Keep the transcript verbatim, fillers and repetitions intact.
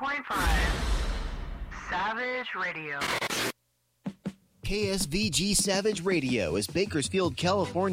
point five. Savage Radio. K S V G Savage Radio is Bakersfield, California.